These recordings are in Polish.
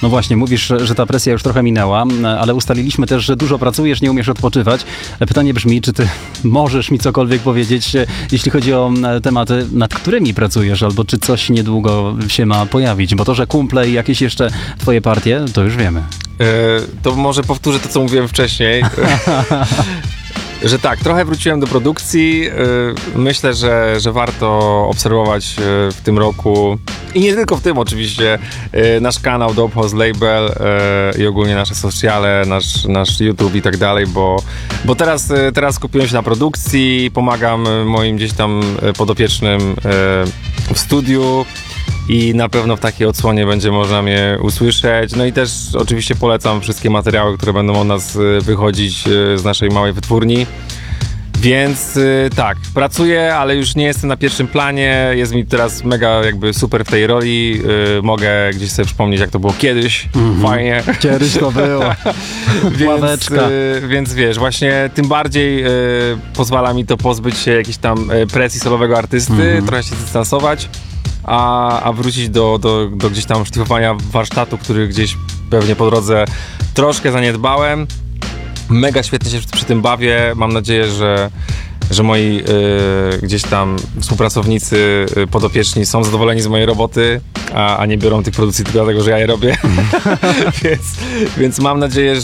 No właśnie, mówisz, że ta presja już trochę minęła, ale ustaliliśmy też, że dużo pracujesz, nie umiesz odpoczywać. Pytanie brzmi, czy ty możesz mi cokolwiek powiedzieć, jeśli chodzi o tematy, nad którymi pracujesz, albo czy coś niedługo się ma pojawić? Bo to, że kumple i jakieś jeszcze twoje partie, to już wiemy. To może powtórzę to, co mówiłem wcześniej. Że tak, trochę wróciłem do produkcji. Myślę, że warto obserwować w tym roku i nie tylko w tym oczywiście nasz kanał Dope House Label i ogólnie nasze sociale, nasz YouTube i tak dalej, bo teraz skupiłem się na produkcji, pomagam moim gdzieś tam podopiecznym w studiu i na pewno w takiej odsłonie będzie można mnie usłyszeć. No i też oczywiście polecam wszystkie materiały, które będą od nas wychodzić z naszej małej wytwórni. Więc tak, pracuję, ale już nie jestem na pierwszym planie. Jest mi teraz mega jakby super w tej roli. Mogę gdzieś sobie przypomnieć, jak to było kiedyś. Fajnie. Kiedyś to było. Więc wiesz, właśnie tym bardziej pozwala mi to pozbyć się jakiejś tam presji solowego artysty, trochę się dystansować. A wrócić do gdzieś tam szlifowania warsztatu, który gdzieś pewnie po drodze troszkę zaniedbałem. Mega świetnie się przy tym bawię. Mam nadzieję, że moi gdzieś tam współpracownicy, podopieczni są zadowoleni z mojej roboty, a nie biorą tych produkcji tylko dlatego, że ja je robię. więc mam nadzieję,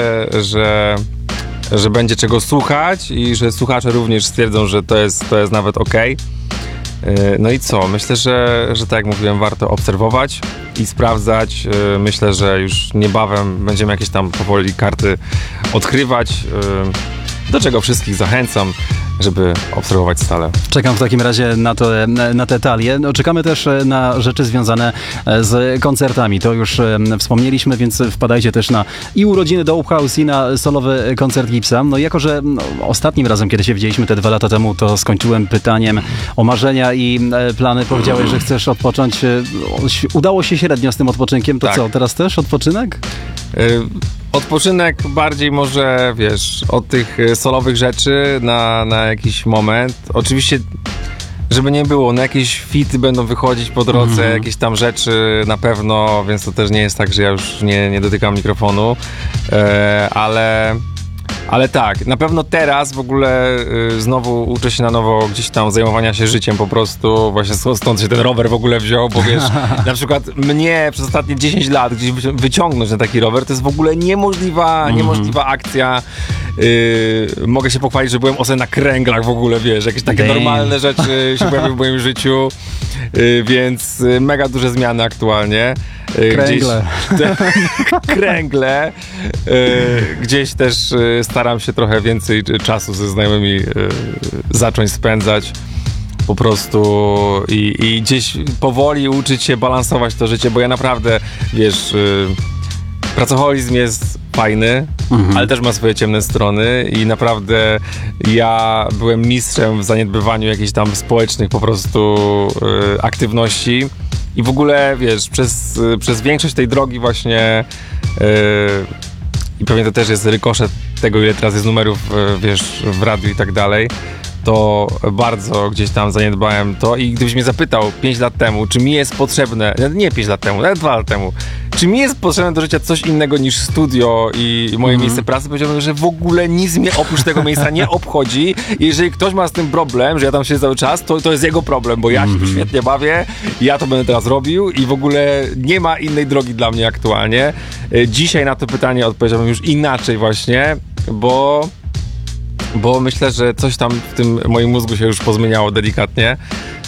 że będzie czego słuchać i że słuchacze również stwierdzą, że to jest nawet okej. No i co? Myślę, że tak jak mówiłem, warto obserwować i sprawdzać. Myślę, że już niebawem będziemy jakieś tam powoli karty odkrywać, do czego wszystkich zachęcam, żeby obserwować stale. Czekam w takim razie na te talie. No, czekamy też na rzeczy związane z koncertami. To już wspomnieliśmy, więc wpadajcie też na i urodziny Dope House, i na solowy koncert Gipsa. No jako, że ostatnim razem, kiedy się widzieliśmy te 2 lata temu, to skończyłem pytaniem o marzenia i plany. Powiedziałeś, że chcesz odpocząć. Udało się średnio z tym odpoczynkiem. To tak. Co, teraz też odpoczynek? Odpoczynek bardziej może, wiesz, od tych solowych rzeczy na jakiś moment. Oczywiście, żeby nie było, no jakieś fity będą wychodzić po drodze, jakieś tam rzeczy na pewno, więc to też nie jest tak, że ja już nie dotykam mikrofonu, ale tak, na pewno teraz w ogóle znowu uczę się na nowo gdzieś tam zajmowania się życiem po prostu, właśnie stąd się ten rower w ogóle wziął, bo wiesz, na przykład mnie przez ostatnie 10 lat gdzieś wyciągnąć na taki rower, to jest w ogóle niemożliwa akcja. Mogę się pochwalić, że byłem na kręglach w ogóle, wiesz, jakieś takie normalne rzeczy się pojawiły w moim życiu, więc mega duże zmiany aktualnie. Kręgle. Gdzieś też staram się trochę więcej czasu ze znajomymi zacząć spędzać po prostu i gdzieś powoli uczyć się balansować to życie, bo ja naprawdę, wiesz, pracoholizm jest fajny, ale też ma swoje ciemne strony i naprawdę ja byłem mistrzem w zaniedbywaniu jakichś tam społecznych po prostu aktywności i w ogóle, wiesz, przez większość tej drogi właśnie i pewnie to też jest rykoszet tego, ile teraz jest numerów, wiesz, w radiu i tak dalej, to bardzo gdzieś tam zaniedbałem to i gdybyś mnie zapytał 5 lat temu, czy mi jest potrzebne, nie 5 lat temu, nawet 2 lata temu, czy mi jest potrzebne do życia coś innego niż studio i moje miejsce pracy, powiedziałbym, że w ogóle nic mnie oprócz tego miejsca nie obchodzi. Jeżeli ktoś ma z tym problem, że ja tam siedzę cały czas, to jest jego problem, bo ja się świetnie bawię, ja to będę teraz robił i w ogóle nie ma innej drogi dla mnie aktualnie. Dzisiaj na to pytanie odpowiedziałbym już inaczej właśnie, bo myślę, że coś tam w tym moim mózgu się już pozmieniało delikatnie.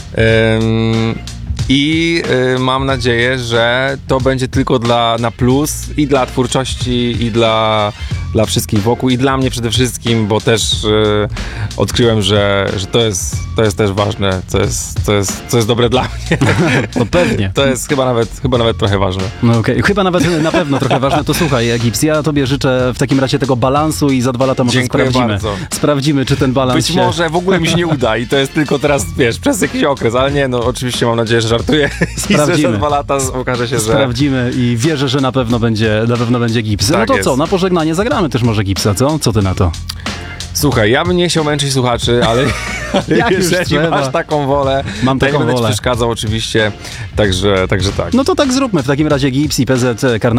I mam nadzieję, że to będzie tylko na plus i dla twórczości, i dla wszystkich wokół, i dla mnie przede wszystkim, bo też odkryłem, że to jest też ważne, co jest dobre dla mnie. No pewnie. To jest chyba nawet trochę ważne. No okej. Chyba nawet na pewno trochę ważne. To słuchaj, Gips, ja tobie życzę w takim razie tego balansu i za 2 lata może sprawdzimy, czy ten balans Być może w ogóle mi się nie uda i to jest tylko teraz, wiesz, przez jakiś okres, ale nie, no oczywiście mam nadzieję, że żartuję. Sprawdzimy. I za 2 lata okaże się, że... Sprawdzimy i wierzę, że na pewno będzie Gips. Tak no to jest. Co, na pożegnanie zagramy też może Gipsa, co? Co ty na to? Słuchaj, ja bym nie chciał męczyć słuchaczy, ale jeżeli masz taką wolę, mam taką wolę. Nie będę ci przeszkadzał oczywiście, także tak. No to tak zróbmy. W takim razie Gips i PZ Karnaval.